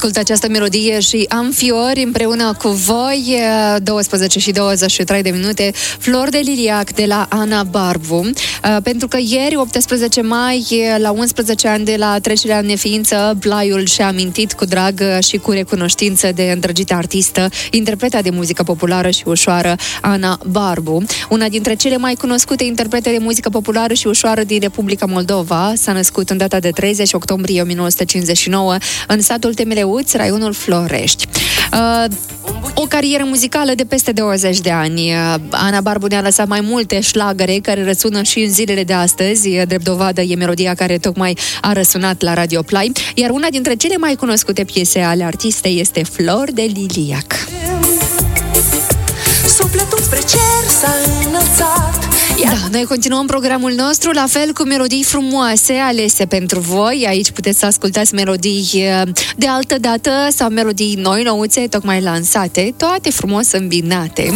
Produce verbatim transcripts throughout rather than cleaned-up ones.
ascult această melodie și am fiori împreună cu voi. Douăsprezece și douăzeci și trei de minute. Flor de liliac de la Ana Barbu. Pentru că ieri, optsprezece mai, la unsprezece ani de la trecerea în neființă, Blaiul și-a amintit cu drag și cu recunoștință de îndrăgită artistă, interpreta de muzică populară și ușoară Ana Barbu. Una dintre cele mai cunoscute interprete de muzică populară și ușoară din Republica Moldova, s-a născut în data de treizeci octombrie o mie nouă sute cincizeci și nouă în satul Temeleuți, raionul Florești. Uh, o carieră muzicală de peste douăzeci de ani. Uh, Ana Barbu ne-a lăsat mai multe șlagăre care răsună și în zilele de astăzi. Drept dovadă e melodia care tocmai a răsunat la Radio Play, iar una dintre cele mai cunoscute piese ale artistei este Flor de liliac. Sufletul spre cer s-a înălțat. Da, noi continuăm programul nostru, la fel cu melodii frumoase alese pentru voi. Aici puteți să ascultați melodii de altă dată sau melodii noi, nouțe, tocmai lansate, toate frumos îmbinate.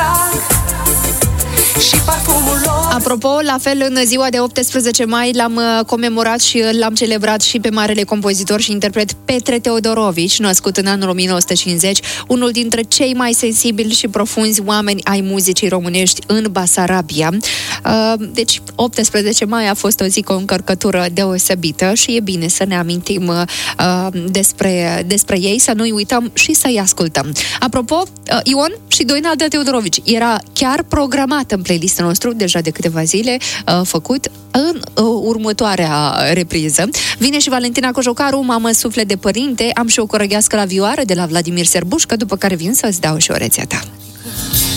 Și parfumul lor. Apropo, la fel, în ziua de optsprezece mai l-am comemorat și l-am celebrat și pe marele compozitor și interpret Petre Teodorovici, născut în anul o mie nouă sute cincizeci, unul dintre cei mai sensibili și profunzi oameni ai muzicii românești în Basarabia. Deci, optsprezece mai a fost o zi cu o încărcătură deosebită și e bine să ne amintim despre, despre ei, să nu-i uităm și să-i ascultăm. Apropo, Ion și Doina Teodorovici era chiar programat în playlistul nostru deja de câteva zile, uh, făcut în uh, următoarea repriză. Vine și Valentina Cojocaru, Mamă suflet de părinte, am și o corăghească la vioară de la Vladimir Serbușcă, după care vin să-ți dau și o rețetă.